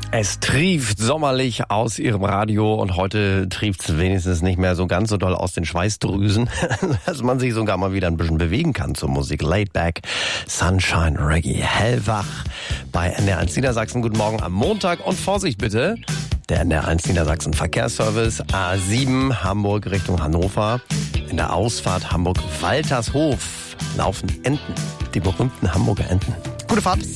Es trieft sommerlich aus Ihrem Radio und heute trieft es wenigstens nicht mehr so ganz so doll aus den Schweißdrüsen, dass man sich sogar mal wieder ein bisschen bewegen kann zur Musik. Laid Back, Sunshine Reggae, hellwach bei NDR1 Niedersachsen. Guten Morgen am Montag und Vorsicht bitte, der NDR1 Niedersachsen Verkehrsservice A7 Hamburg Richtung Hannover. In der Ausfahrt Hamburg-Waltershof laufen Enten, die berühmten Hamburger Enten. Gute Fahrt.